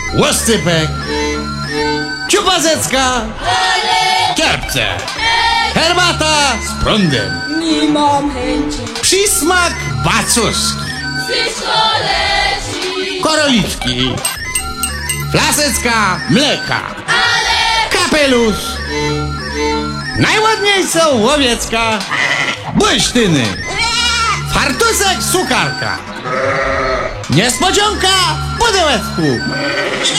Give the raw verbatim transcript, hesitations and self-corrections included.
łoscypek, ciupazecka, kierpce, herbata z prądem, Nie mam chęci. przysmak bacuski, Syszoleci. koroliczki, flasecka mleka, Ale kapelusz, najładniejsza łowiecka, błysztyny, fartusek sukarka, niespodzianka w pudełeczku.